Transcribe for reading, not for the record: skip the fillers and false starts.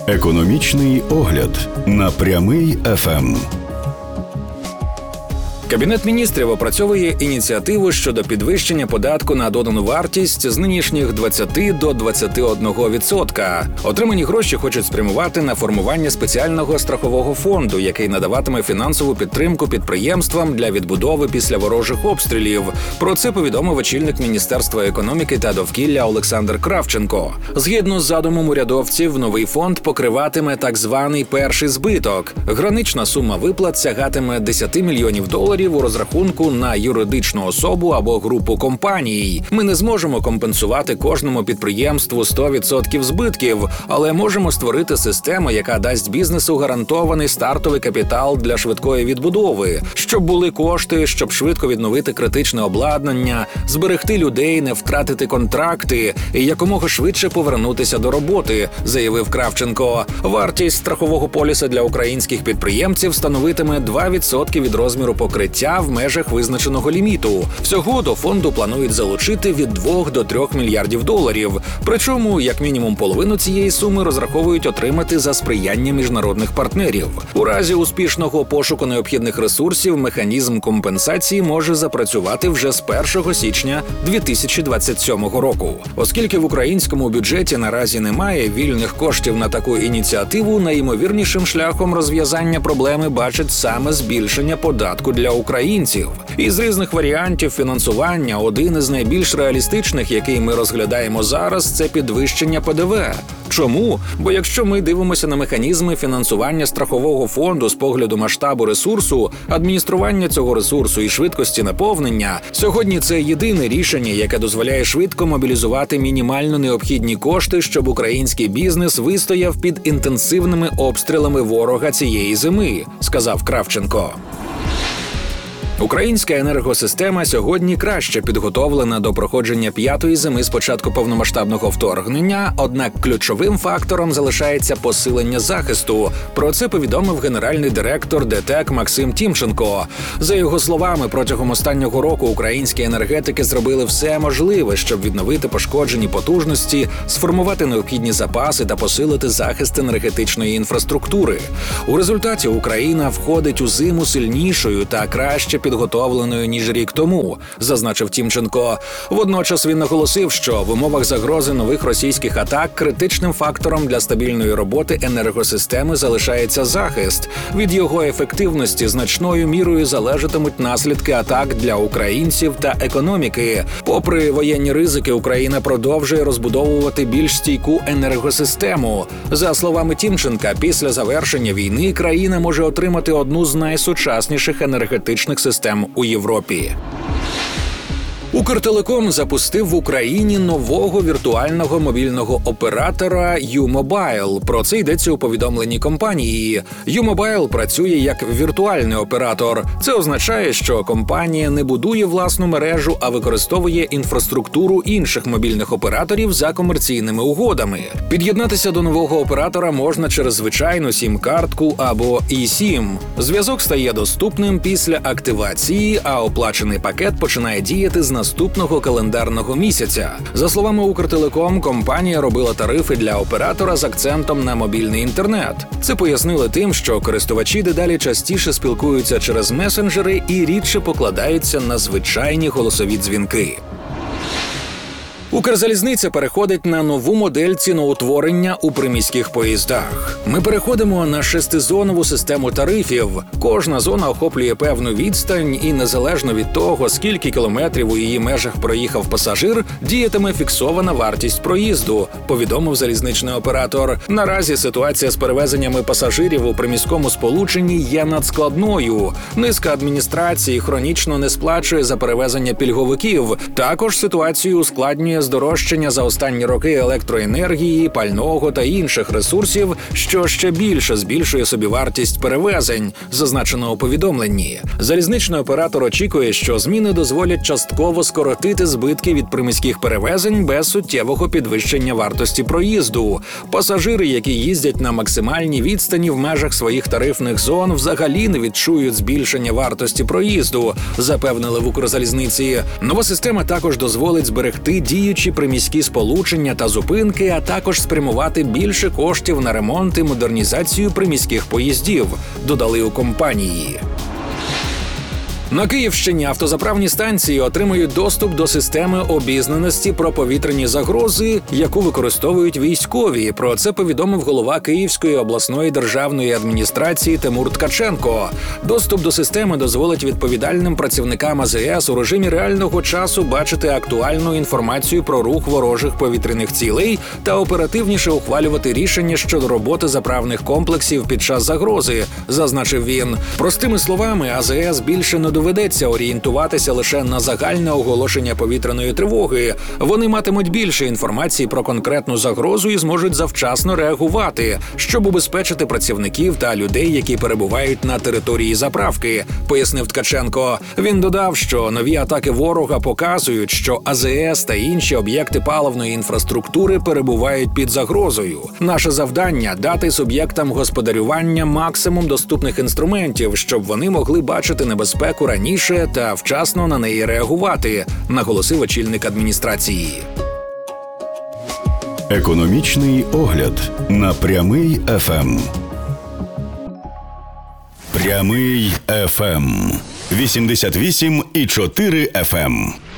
Економічний огляд на Прямий ФМ. Кабінет міністрів опрацьовує ініціативу щодо підвищення податку на додану вартість з нинішніх 20 до 21%. Отримані гроші хочуть спрямувати на формування спеціального страхового фонду, який надаватиме фінансову підтримку підприємствам для відбудови після ворожих обстрілів. Про це повідомив очільник Міністерства економіки та довкілля Олександр Кравченко. Згідно з задумом урядовців, новий фонд покриватиме так званий перший збиток. Гранична сума виплат сягатиме 10 мільйонів доларів у розрахунку на юридичну особу або групу компаній. Ми не зможемо компенсувати кожному підприємству 100% збитків, але можемо створити систему, яка дасть бізнесу гарантований стартовий капітал для швидкої відбудови, щоб були кошти, щоб швидко відновити критичне обладнання, зберегти людей, не втратити контракти і якомога швидше повернутися до роботи, заявив Кравченко. Вартість страхового поліса для українських підприємців становитиме 2% від розміру покриття в межах визначеного ліміту. Всього до фонду планують залучити від 2 до 3 мільярдів доларів. Причому, як мінімум половину цієї суми розраховують отримати за сприяння міжнародних партнерів. У разі успішного пошуку необхідних ресурсів механізм компенсації може запрацювати вже з 1 січня 2027 року. Оскільки в українському бюджеті наразі немає вільних коштів на таку ініціативу, найімовірнішим шляхом розв'язання проблеми бачить саме збільшення податку для українців. Із різних варіантів фінансування один із найбільш реалістичних, який ми розглядаємо зараз, це підвищення ПДВ. Чому? Бо якщо ми дивимося на механізми фінансування страхового фонду з погляду масштабу ресурсу, адміністрування цього ресурсу і швидкості наповнення, сьогодні це єдине рішення, яке дозволяє швидко мобілізувати мінімально необхідні кошти, щоб український бізнес вистояв під інтенсивними обстрілами ворога цієї зими, сказав Кравченко. Українська енергосистема сьогодні краще підготовлена до проходження 5-ї зими з початку повномасштабного вторгнення, однак ключовим фактором залишається посилення захисту. Про це повідомив генеральний директор ДТЕК Максим Тімченко. За його словами, протягом останнього року українські енергетики зробили все можливе, щоб відновити пошкоджені потужності, сформувати необхідні запаси та посилити захист енергетичної інфраструктури. У результаті Україна входить у зиму сильнішою та краще підготовленою, ніж рік тому, зазначив Тімченко. Водночас він наголосив, що в умовах загрози нових російських атак критичним фактором для стабільної роботи енергосистеми залишається захист. Від його ефективності значною мірою залежатимуть наслідки атак для українців та економіки. Попри воєнні ризики, Україна продовжує розбудовувати більш стійку енергосистему. За словами Тімченка, після завершення війни країна може отримати одну з найсучасніших енергетичних систем у Європі. Укртелеком запустив в Україні нового віртуального мобільного оператора U-Mobile. Про це йдеться у повідомленні компанії. U-Mobile працює як віртуальний оператор. Це означає, що компанія не будує власну мережу, а використовує інфраструктуру інших мобільних операторів за комерційними угодами. Під'єднатися до нового оператора можна через звичайну сім-картку або eSIM. Зв'язок стає доступним після активації, а оплачений пакет починає діяти з наступного календарного місяця. За словами Укртелеком, компанія робила тарифи для оператора з акцентом на мобільний інтернет. Це пояснили тим, що користувачі дедалі частіше спілкуються через месенджери і рідше покладаються на звичайні голосові дзвінки. Укрзалізниця переходить на нову модель ціноутворення у приміських поїздах. Ми переходимо на 6-зонову систему тарифів. Кожна зона охоплює певну відстань і незалежно від того, скільки кілометрів у її межах проїхав пасажир, діятиме фіксована вартість проїзду, повідомив залізничний оператор. Наразі ситуація з перевезеннями пасажирів у приміському сполученні є надскладною. Низка адміністрації хронічно не сплачує за перевезення пільговиків. Також ситуацію ускладнює здорожчання за останні роки електроенергії, пального та інших ресурсів, що ще більше збільшує собівартість перевезень, зазначено у повідомленні. Залізничний оператор очікує, що зміни дозволять частково скоротити збитки від приміських перевезень без суттєвого підвищення вартості проїзду. Пасажири, які їздять на максимальній відстані в межах своїх тарифних зон, взагалі не відчують збільшення вартості проїзду, запевнили в Укрзалізниці. Нова система також дозволить зберегти дію діючі приміські сполучення та зупинки, а також спрямувати більше коштів на ремонт і модернізацію приміських поїздів, додали у компанії. На Київщині автозаправні станції отримують доступ до системи обізнаності про повітряні загрози, яку використовують військові. Про це повідомив голова Київської обласної державної адміністрації Тимур Ткаченко. Доступ до системи дозволить відповідальним працівникам АЗС у режимі реального часу бачити актуальну інформацію про рух ворожих повітряних цілей та оперативніше ухвалювати рішення щодо роботи заправних комплексів під час загрози, зазначив він. Простими словами, АЗС більше не доведеться орієнтуватися лише на загальне оголошення повітряної тривоги. Вони матимуть більше інформації про конкретну загрозу і зможуть завчасно реагувати, щоб убезпечити працівників та людей, які перебувають на території заправки, пояснив Ткаченко. Він додав, що нові атаки ворога показують, що АЗС та інші об'єкти паливної інфраструктури перебувають під загрозою. Наше завдання – дати суб'єктам господарювання максимум доступних інструментів, щоб вони могли бачити небезпеку раніше та вчасно на неї реагувати, наголосив очільник адміністрації. Економічний огляд на Прямий ФМ. Прямий ФМ. 88,4 FM.